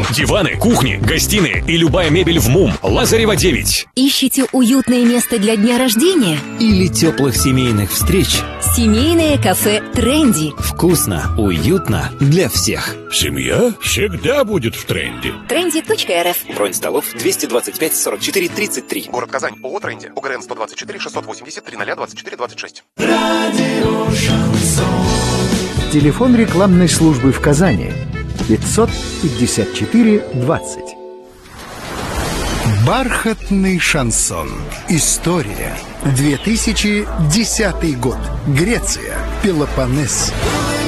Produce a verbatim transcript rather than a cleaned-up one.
Диваны, кухни, гостиные и любая мебель в МУМ. Лазарева девять. Ищете уютное место для дня рождения? Или теплых семейных встреч? Семейное кафе «Тренди». Вкусно, уютно для всех. Семья всегда будет в тренде. тренди точка эр эф. Бронь столов двести двадцать пять сорок четыре тридцать три. Город Казань. ООО «Тренди». ОГРН сто двадцать четыре шестьсот восемьдесят тридцать двадцать четыре двадцать шесть. Радио Шансон. Телефон рекламной службы в Казани пятьсот пятьдесят четыре двадцать. Бархатный шансон. История. две тысячи десятый год. Греция. Пелопоннес.